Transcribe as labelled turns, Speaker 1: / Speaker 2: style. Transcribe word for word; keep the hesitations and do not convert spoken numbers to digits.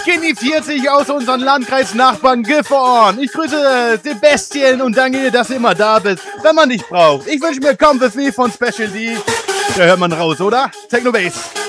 Speaker 1: Skinny vierzig aus unserem Landkreis Nachbarn Gifhorn. Ich grüße Sebastian und danke dir, dass du immer da bist, wenn man dich braucht. Ich wünsche mir Come With Me von Special D. Da hört man raus, oder? Techno Bass.